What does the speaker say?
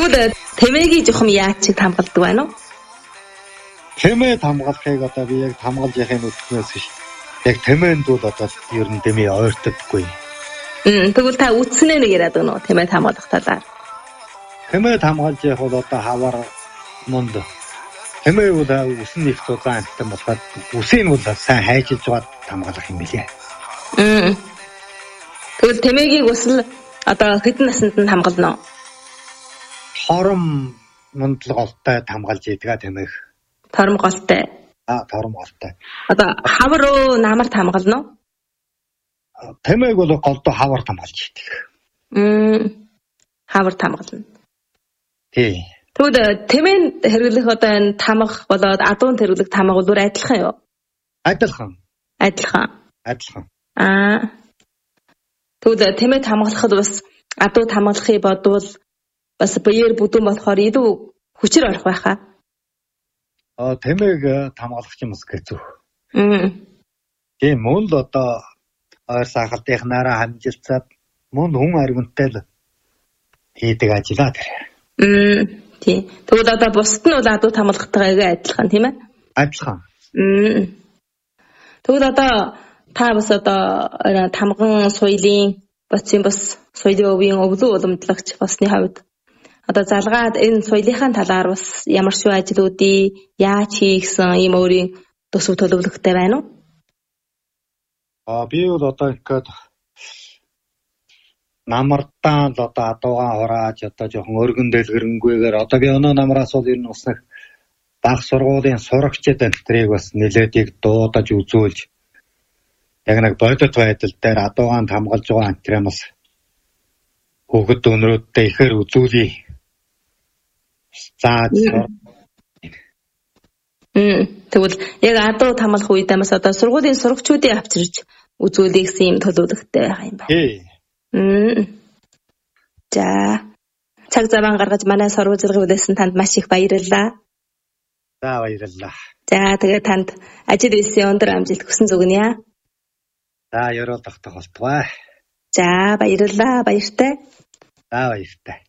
Тэгвэл тэмээгийн жоохон яаж чиг хамгаалдаг байна уу? Тэмээд хамгаалахыг одоо би яг хамгаалж яхахын үтнээс биш. Яг тэмээнд бол одоо ер нь тэмээ ойртдаггүй. Тэгвэл та үтснээ нэг яриад өгнө үү тэмээд хамгаалах талаар? Тэмээд хамгаалж явах бол одоо хавар мунд. Тэмээ бол үсэн их зузаан амтан болоход үсийг бол сайн хайжилж байгаа хамгаалах юм билээ. Тэгвэл тэмээгийг үсэл одоо хэдэн наснд нь хамгаална уу? Тором мундлголтой хамгаалж ийдгээ тэмээх. Тором голтой. Тором голтой. Одоо хавар уу намарт хамгаална уу? Тэмээг бол голдоо хавар хамгаалж ийдэг. Хавар хамгаална. Тий. Тэгвэл тэмээнд хэрэглэх одоо энэ тамга болоод адуунд хэрэглэх тамга бол бүр адилхан юу? Адилхан. Тэгвэл тэмээд хамгаалахад бас адууд хамгаалахыг бодвол бас биеэр бүдүүн болохоор илүү хүчээр орох байхаа. Тэмээг хамгаалах юм бас хэцүү. Тийм мөн л одоо ойр сахалтынхнаараа хамжилцаад мөн хүн аргунтай л хийдэг ажиллаа тэр. Тийм. Тэгвэл одоо бусд нь бол адууд хамгаалахтайгаа адилхан тийм ээ? Адилхан. Тэгвэл одоо та бас одоо тамган соёлын боцын бас соёлын өвийн өвлөө уламжлагч басны хувьд одоо залгаад энэ соёлынхаа талаар бас ямар ч ажлуудыг яаж хийгсэн ийм өөрийн төсөв төлөвлөгтэй байна уу? Би бол одоо ингээд намартаа л одоо адуугаан хурааж одоо жоохон өргөн дэлгэрэнгүйгээр одоо би өнөө намраас бол ер нь бас нэг баг сургуулийн сурагчид энтрийг бас нэлээд их дуудаж үзүүлж яг нэг бодит байдал дээр адуугаанд хамгаалж байгаа энтрээс хүүхэд өнрөөдөө ихээр үзүүлье. Тэгвэл яг адууд хамгаалах үедээ бас одоо сургуулийн сурагчдыг авчирч үзүүлэх гэсэн юм төлөвлөгтэй байгаа юм байна. За цаг заван гаргаж манай сургуулийн үлээсэн танд маш их баярлалаа. За баярлалаа. За тэгээ танд ажил үйлсийн өндөр амжилт хүсэн зүгнэ. За ёроолох тоглолтгоо. За баярлалаа баяртай. За баяртай.